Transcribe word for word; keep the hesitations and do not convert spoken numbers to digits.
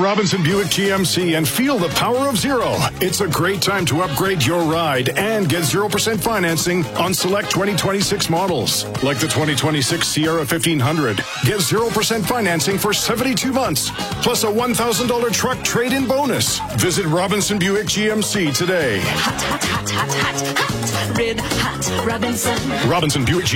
Robinson Buick G M C and feel the power of zero. It's a great time to upgrade your ride and get zero percent financing on select twenty twenty-six models. Like the twenty twenty-six Sierra fifteen hundred. Get zero percent financing for seventy-two months, plus a one thousand dollars truck trade-in bonus. Visit Robinson Buick G M C today. Hot, hot, hot, hot, hot, hot. Red hot Robinson. Robinson Buick G M C.